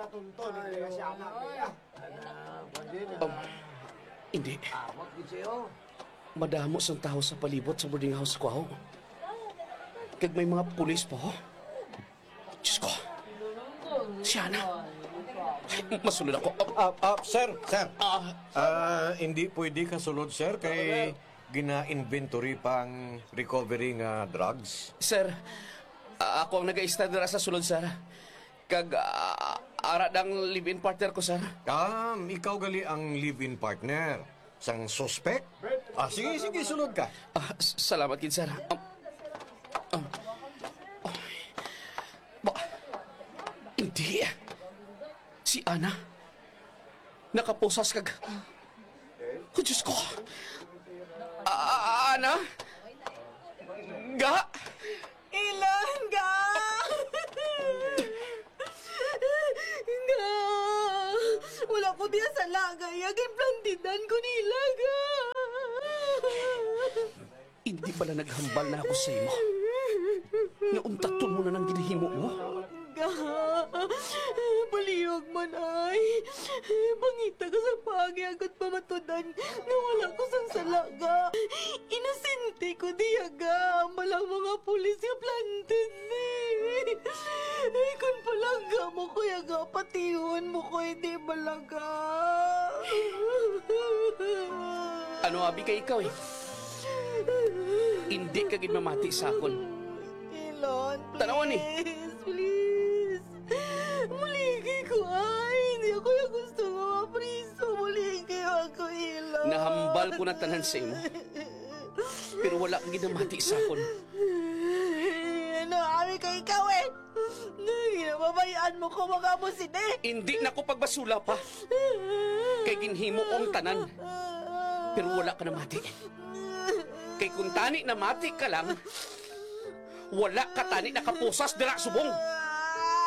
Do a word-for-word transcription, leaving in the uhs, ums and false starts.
makatunton. Hindi kasi anak niya. Um, hindi. Madamo sang tao sa palibot sa boarding house ko. Kag may mga pulis po. Diyos ko. Siya na. Masunod ako. Ah, ah, sir, sir. Ah, Ah, hindi pwede kasulod, sir, kay gina-inventory pang recovery nga drugs. sir, ah, ako ang nag-a-stand dira sa sulod, sir. Kag ah, ara dang live-in partner ko, sir. Um, ikaw gali ang live-in partner. Sang suspect? Ah, sige, sige, sulod ka. Ah, s- salamat kid, sir. Um, um, oh, ba, hindi. Si Ana. Nakaposas kag... Oh, Diyos ko. Ah, Ana? Ga? Ilan ka? Nga. Wala ko diya sa lagay. Aging plantidan ko nila ga. Hindi pala naghambal na ako sa imo. Nauntaton mo na ng ginahimo mo. Ga. Paliyog man ay. Pangita ka sa pagyagot pamatudan na wala ko sang salaga. Inosente ko diya ga. Malang mga pulis nga planted ni. Ay, kung palaga mo ko yaga, patihon mo ko hindi balaga. Ano abi kay ikaw eh? Hindi ka gid mamati sa akon. Ilon, please. Tanawan eh. Please. Muligi ko ay. Hindi ako yung gusto nga mapriso. Muligi ako, Ilon. Nahambal ko na tanan sa imo. Pero wala kang ginamati sa akon. Ano, ami ka ikaw eh. Ginababayaan mo ko mga mo sini. Hindi na ko pagbasula pa. Kay ginhimo kong tanan. Pero wala ka na mati. Kay kung tani na mati ka lang, wala ka tani nakapusas dira subong.